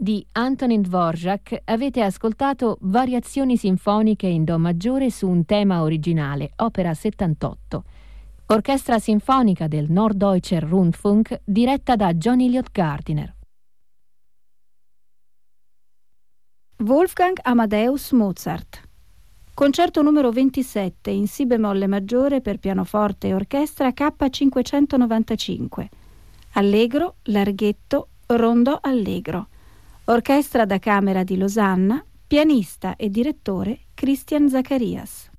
Di Antonin Dvorak avete ascoltato Variazioni sinfoniche in Do maggiore su un tema originale, opera 78. Orchestra sinfonica del Norddeutscher Rundfunk, diretta da John Elliott Gardiner. Wolfgang Amadeus Mozart. Concerto numero 27 in Si bemolle maggiore per pianoforte e orchestra K595. Allegro, larghetto, rondò allegro. Orchestra da camera di Losanna, pianista e direttore Christian Zacharias.